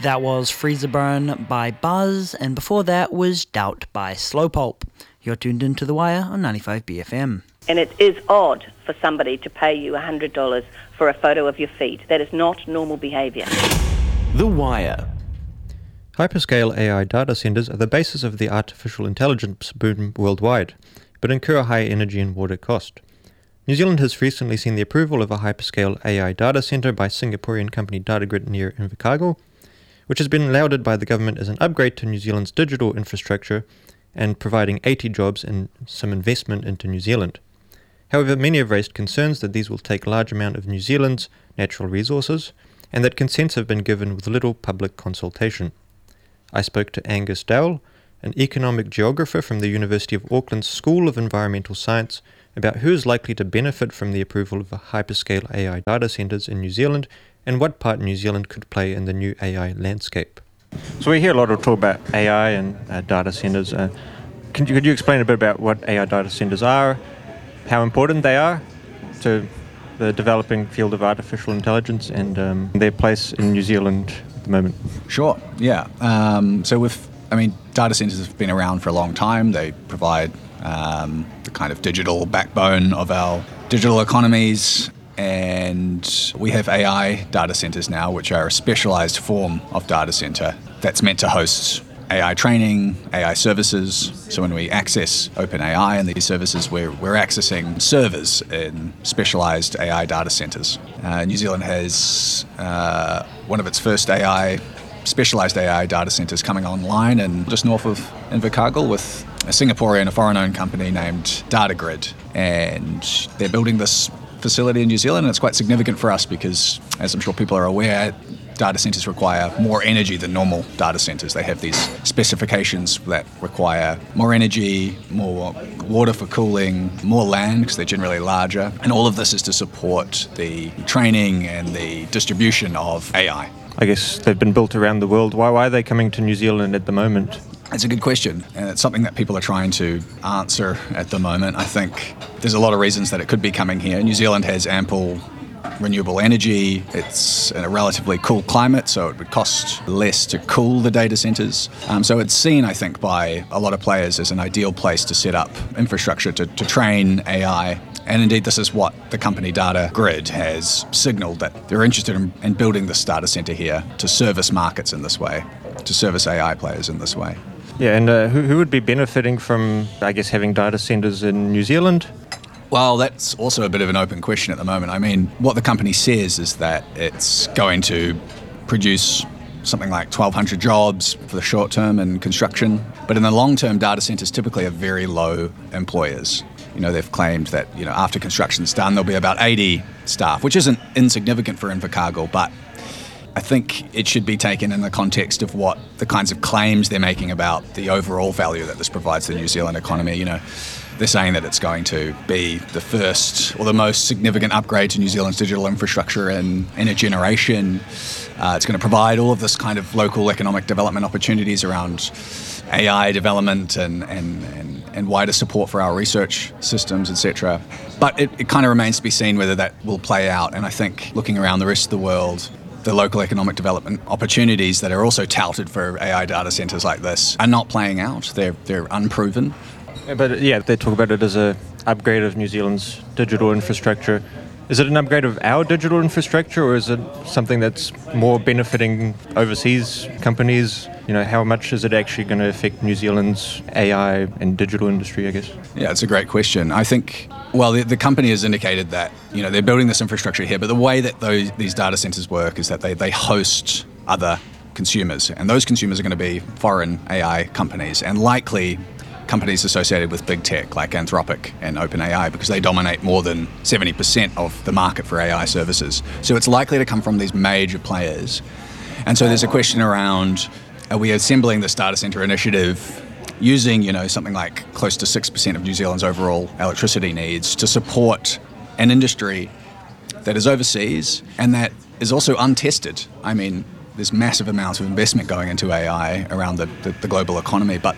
That was Freezer Burn by Buzz, and before that was Doubt by Slowpulp. You're tuned into The Wire on 95BFM. And it is odd for somebody to pay you $100 for a photo of your feet. That is not normal behaviour. The Wire. Hyperscale AI data centers are the basis of the artificial intelligence boom worldwide, but incur a high energy and water cost. New Zealand has recently seen the approval of a hyperscale AI data center by Singaporean company DataGrid near Invercargill, which has been lauded by the government as an upgrade to New Zealand's digital infrastructure and providing 80 jobs and some investment into New Zealand. However, many have raised concerns that these will take a large amount of New Zealand's natural resources and that consents have been given with little public consultation. I spoke to Angus Dowell, an economic geographer from the University of Auckland's School of Environmental Science, about who is likely to benefit from the approval of hyperscale AI data centers in New Zealand and what part New Zealand could play in the new AI landscape. So we hear a lot of talk about AI and data centers. Could you explain a bit about what AI data centers are, how important they are to the developing field of artificial intelligence and their place in New Zealand at the moment? Sure, yeah. Data centers have been around for a long time. They provide the kind of digital backbone of our digital economies. And we have AI data centers now, which are a specialized form of data center that's meant to host AI training, AI services. So when we access OpenAI and these services, we're accessing servers in specialized AI data centers. New Zealand has one of its first specialized AI data centers coming online and just north of Invercargill with a Singaporean, a foreign-owned company named DataGrid. And they're building this facility in New Zealand, and it's quite significant for us because, as I'm sure people are aware, data centers require more energy than normal data centers. They have these specifications that require more energy, more water for cooling, more land because they're generally larger, and all of this is to support the training and the distribution of AI. I guess they've been built around the world. Why are they coming to New Zealand at the moment? It's a good question, and it's something that people are trying to answer at the moment. I think there's a lot of reasons that it could be coming here. New Zealand has ample renewable energy. It's in a relatively cool climate, so it would cost less to cool the data centers. So it's seen, I think, by a lot of players as an ideal place to set up infrastructure to train AI. And indeed, this is what the company DataGrid has signaled, that they're interested in building this data center here to service markets in this way, to service AI players in this way. Yeah, and who would be benefiting from, I guess, having data centers in New Zealand? Well, that's also a bit of an open question at the moment. I mean, what the company says is that it's going to produce something like 1,200 jobs for the short term in construction. But in the long term, data centers typically are very low employers. They've claimed that, after construction's done, there'll be about 80 staff, which isn't insignificant for Invercargill, but I think it should be taken in the context of what the kinds of claims they're making about the overall value that this provides to the New Zealand economy. They're saying that it's going to be the first or the most significant upgrade to New Zealand's digital infrastructure in a generation. It's going to provide all of this kind of local economic development opportunities around AI development and wider support for our research systems, etc. But it kind of remains to be seen whether that will play out. And I think looking around the rest of the world, the local economic development opportunities that are also touted for AI data centers like this are not playing out. They're unproven. But yeah, they talk about it as an upgrade of New Zealand's digital infrastructure. Is it an upgrade of our digital infrastructure, or is it something that's more benefiting overseas companies? How much is it actually going to affect New Zealand's AI and digital industry, I guess? Yeah, it's a great question. I think, the company has indicated that, they're building this infrastructure here, but the way that these data centers work is that they host other consumers, and those consumers are going to be foreign AI companies, and likely companies associated with big tech like Anthropic and OpenAI, because they dominate more than 70% of the market for AI services. So it's likely to come from these major players. And so there's a question around, are we assembling this data center initiative using, something like close to 6% of New Zealand's overall electricity needs to support an industry that is overseas and that is also untested? I mean, there's massive amounts of investment going into AI around the global economy, but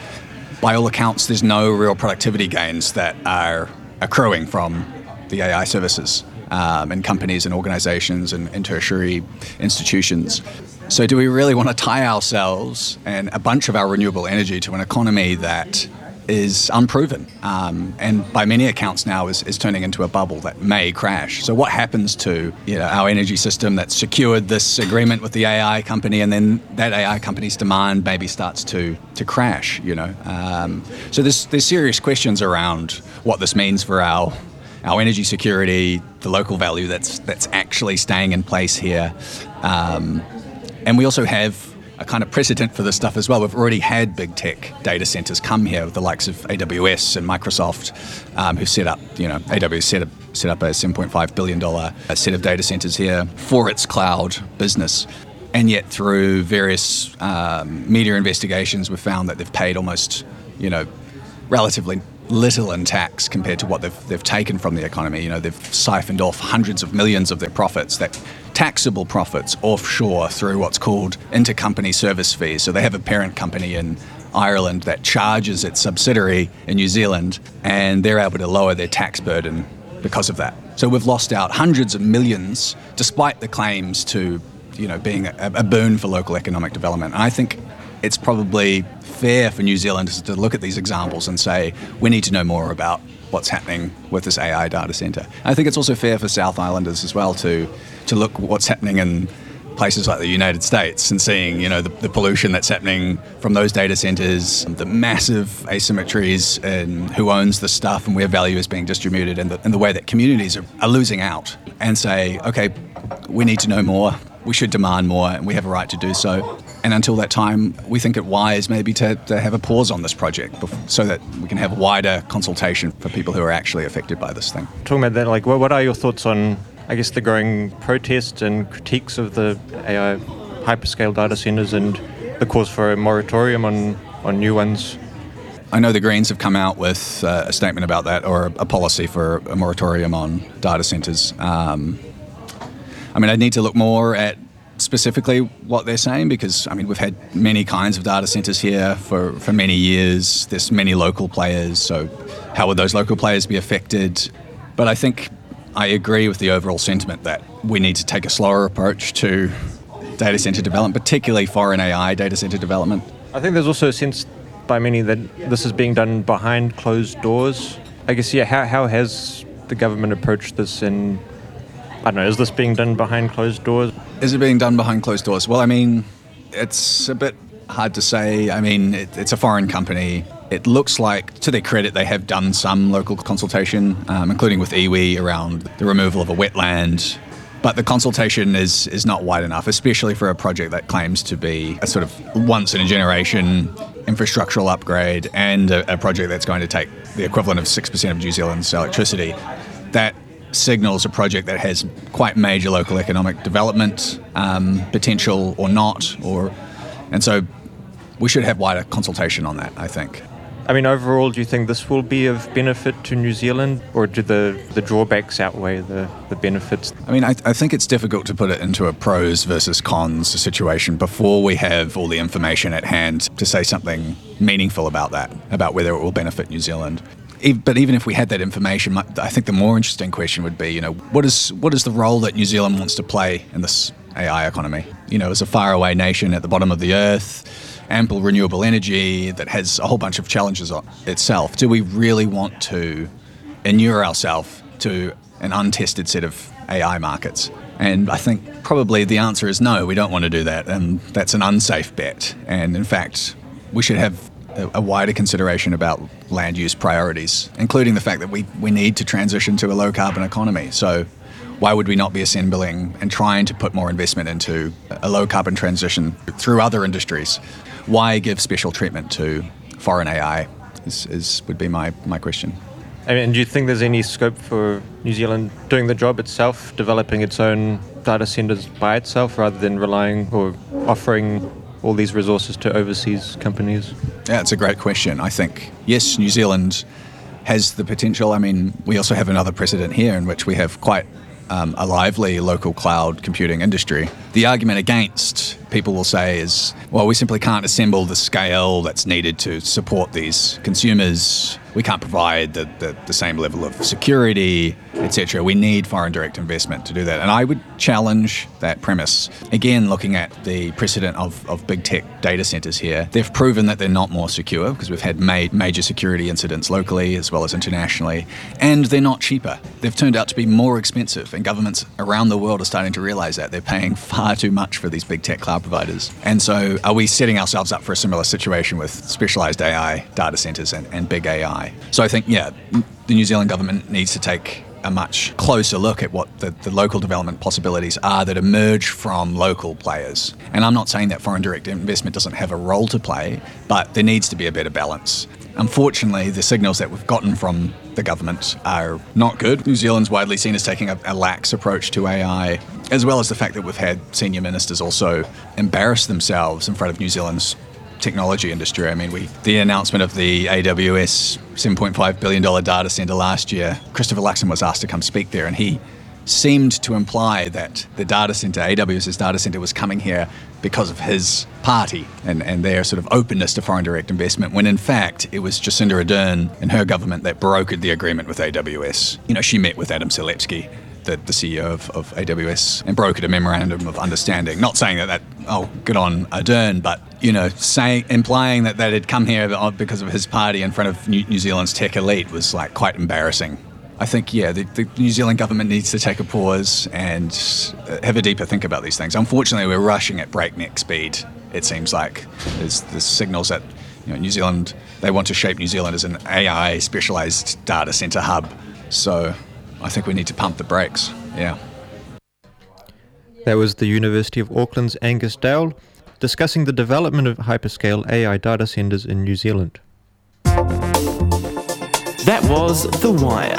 by all accounts, there's no real productivity gains that are accruing from the AI services in companies and organizations and tertiary institutions. So do we really want to tie ourselves and a bunch of our renewable energy to an economy that is unproven and by many accounts now is turning into a bubble that may crash? So what happens to our energy system that's secured this agreement with the AI company, and then that AI company's demand maybe starts to crash? So there's serious questions around what this means for our energy security, the local value that's actually staying in place here. And we also have a kind of precedent for this stuff as well. We've already had big tech data centers come here with the likes of AWS and Microsoft, who set up, AWS set up a $7.5 billion set of data centers here for its cloud business. And yet through various media investigations, we've found that they've paid almost, relatively little in tax compared to what they've taken from the economy. They've siphoned off hundreds of millions of their profits, that taxable profits, offshore through what's called intercompany service fees. So they have a parent company in Ireland that charges its subsidiary in New Zealand, and they're able to lower their tax burden because of that. So we've lost out hundreds of millions, despite the claims to, being a boon for local economic development. And I think it's probably fair for New Zealanders to look at these examples and say, we need to know more about what's happening with this AI data centre. I think it's also fair for South Islanders as well to look what's happening in places like the United States and seeing, the pollution that's happening from those data centres, the massive asymmetries in who owns the stuff and where value is being distributed, and the way that communities are losing out, and say, okay, we need to know more, we should demand more, and we have a right to do so. And until that time, we think it wise maybe to have a pause on this project so that we can have wider consultation for people who are actually affected by this thing. Talking about that, what are your thoughts on, the growing protests and critiques of the AI hyperscale data centers and the calls for a moratorium on new ones? I know the Greens have come out with a statement about that, or a policy for a moratorium on data centers. I'd need to look more at specifically what they're saying, because we've had many kinds of data centers here for many years. There's many local players, so how would those local players be affected? But I think I agree with the overall sentiment that we need to take a slower approach to data center development, particularly foreign AI data center development. I think there's also a sense by many that this is being done behind closed doors. How has the government approached this, and is this being done behind closed doors? Is it being done behind closed doors? Well, it's a bit hard to say. It's a foreign company. It looks like, to their credit, they have done some local consultation, including with iwi around the removal of a wetland. But the consultation is not wide enough, especially for a project that claims to be a sort of once-in-a-generation infrastructural upgrade, and a project that's going to take the equivalent of 6% of New Zealand's electricity. That signals a project that has quite major local economic development potential or not, and so we should have wider consultation on that, I think. Overall, do you think this will be of benefit to New Zealand, or do the drawbacks outweigh the benefits? I think it's difficult to put it into a pros versus cons situation before we have all the information at hand to say something meaningful about that, about whether it will benefit New Zealand. But even if we had that information, I think the more interesting question would be, what is the role that New Zealand wants to play in this AI economy? As a faraway nation at the bottom of the earth, ample renewable energy that has a whole bunch of challenges itself. Do we really want to inure ourselves to an untested set of AI markets? And I think probably the answer is no, we don't want to do that, and that's an unsafe bet. And in fact, we should have a wider consideration about land use priorities, including the fact that we need to transition to a low-carbon economy. So why would we not be assembling and trying to put more investment into a low-carbon transition through other industries? Why give special treatment to foreign AI would be my question. And do you think there's any scope for New Zealand doing the job itself, developing its own data centers by itself, rather than relying or offering all these resources to overseas companies? Yeah, it's a great question. I think, yes, New Zealand has the potential. We also have another precedent here in which we have quite a lively local cloud computing industry. The argument against, people will say, is, well, we simply can't assemble the scale that's needed to support these consumers we can't provide the same level of security, etc. We need foreign direct investment to do that. And I would challenge that premise. Again, looking at the precedent of big tech data centers here, they've proven that they're not more secure because we've had major security incidents locally as well as internationally, and they're not cheaper. They've turned out to be more expensive, and governments around the world are starting to realize that. They're paying far too much for these big tech cloud providers. And so are we setting ourselves up for a similar situation with specialized AI data centers and big AI? So I think, the New Zealand government needs to take a much closer look at what the local development possibilities are that emerge from local players. And I'm not saying that foreign direct investment doesn't have a role to play, but there needs to be a better balance. Unfortunately, the signals that we've gotten from the government are not good. New Zealand's widely seen as taking a lax approach to AI, as well as the fact that we've had senior ministers also embarrass themselves in front of New Zealand's technology industry. I mean, the announcement of the AWS $7.5 billion data center last year, Christopher Luxon was asked to come speak there, and he seemed to imply that the data center, AWS's data center, was coming here because of his party and their sort of openness to foreign direct investment, when in fact it was Jacinda Ardern and her government that brokered the agreement with AWS. She met with Adam Selipsky, the CEO of AWS, and brokered a memorandum of understanding. Not saying that good on Ardern, but implying that had come here because of his party in front of New Zealand's tech elite was quite embarrassing. I think, the New Zealand government needs to take a pause and have a deeper think about these things. Unfortunately, we're rushing at breakneck speed, it seems like. There's signals that New Zealand, they want to shape New Zealand as an AI specialised data centre hub. So I think we need to pump the brakes, That was the University of Auckland's Angus Dowell discussing the development of hyperscale AI data centres in New Zealand. That was The Wire.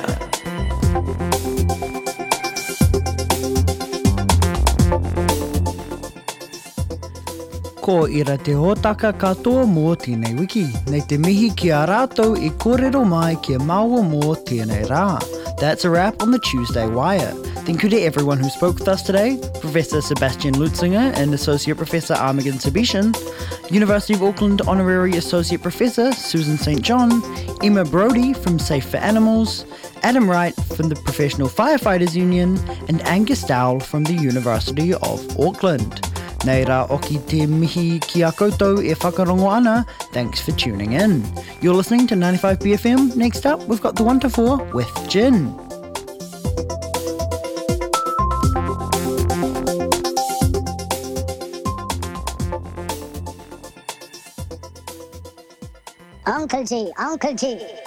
Ko ira te hōtaka katoa mō tēnei wiki. Nei te mihi ki a rātou I kōrero mai ki a maua mō tēnei rā. That's a wrap on the Tuesday Wire. Thank you to everyone who spoke with us today. Professor Sebastian Lutzinger and Associate Professor Armagan Sebishan, University of Auckland Honorary Associate Professor Susan St. John, Emma Brody from Safe for Animals, Adam Wright from the Professional Firefighters Union, and Angus Dowell from the University of Auckland. Nei rā oki te mihi ki a koutou e whakarongo ana. Thanks for tuning in. You're listening to 95BFM. Next up, we've got the 1 to 4 with Gin. Uncle G, Uncle G.